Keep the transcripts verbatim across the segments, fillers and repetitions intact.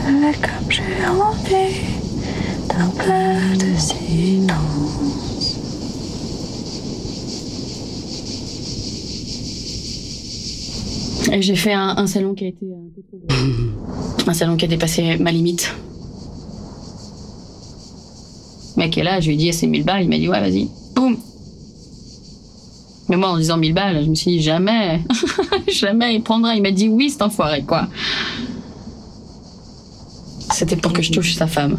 C'est comme j'ai envie d'un peu de silence. Et j'ai fait un, un salon qui a été un peu trop gros. Un salon qui a dépassé ma limite. Le mec est là, je lui ai dit c'est mille balles, il m'a dit ouais vas-y. Boum. Mais moi en disant mille balles, je me suis dit jamais, jamais il prendra. Il m'a dit oui cet enfoiré quoi. C'était pour que je touche sa femme.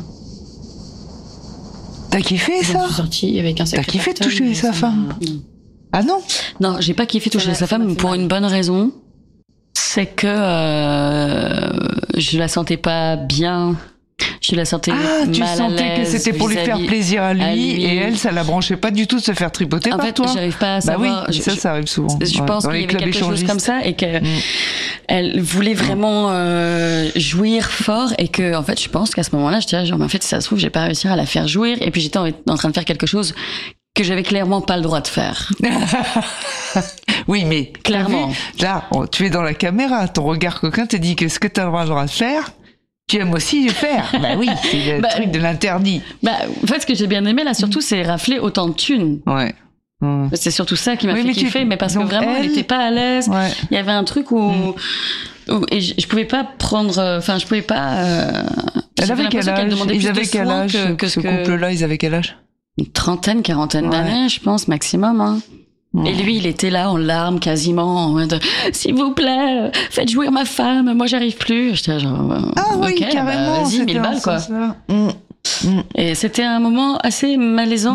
T'as kiffé Je ça? suis sortie avec un sacré T'as kiffé pactole, toucher mais sa ça femme? m'a- Ah non? Non, j'ai pas kiffé toucher Ça sa m'a- ça m'a femme fait pour mal. une bonne raison. C'est que euh, je la sentais pas bien. Je la sentais Ah, tu mal à sentais que l'aise c'était pour lui faire vis-à-vis- plaisir à lui, à lui. et elle, ça la branchait pas du tout de se faire tripoter En par fait, toi. j'arrive pas à Bah oui, savoir. je- ça, je- ça arrive souvent. Je Ouais, pense dans qu'il y les avait clubs quelque chose échangistes. comme ça et que Mm. elle voulait vraiment euh, jouir fort et que en fait je pense qu'à ce moment-là j'étais là, genre mais en fait si ça se trouve j'ai pas réussi à la faire jouir et puis j'étais en, en train de faire quelque chose que j'avais clairement pas le droit de faire. Oui, mais t'as Clairement. vu, là, on- tu es dans la caméra, ton regard coquin te dit que ce que tu as le droit de faire, tu aimes aussi le faire. Bah oui, c'est le Bah, truc de l'interdit. Bah en fait ce que j'ai bien aimé là surtout c'est rafler autant de thunes. Ouais. Ouais. C'est surtout ça qui m'a Oui, fait mais tu- kiffer mais parce que donc vraiment elle elle- était pas à l'aise. Ouais. Il y avait un truc où, où- et je, je pouvais pas prendre enfin je pouvais pas euh, Elle j'avais avait quel l'impression qu'elle âge? demandait Ils plus avaient de quel soins âge, que, que ce que- couple-là, ils avaient quel âge? Une trentaine, quarantaine Ouais. d'années, je pense, maximum. Hein. Mm. Et lui, il était là en larmes quasiment, en mode « S'il vous plaît, faites jouir ma femme, moi j'arrive plus ». J'étais genre euh, Ah oui, ok, carrément. bah, vas-y, c'était mille en balles ce quoi. sens-là. Mm. Mm. Et c'était un moment assez malaisant.